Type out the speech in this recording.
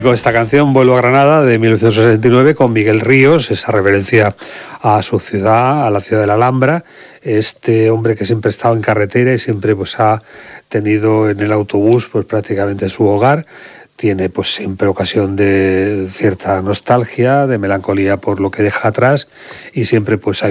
Con esta canción Vuelvo a Granada de 1969 con Miguel Ríos, esa reverencia a su ciudad, a la ciudad de la Alhambra, este hombre que siempre ha estado en carretera y siempre pues ha tenido en el autobús pues prácticamente su hogar, tiene pues siempre ocasión de cierta nostalgia, de melancolía por lo que deja atrás y siempre pues hay